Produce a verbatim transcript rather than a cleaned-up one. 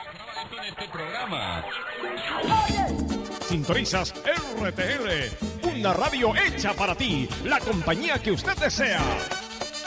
En este programa. Sintonizas R T L, una radio hecha para ti, la compañía que usted desea.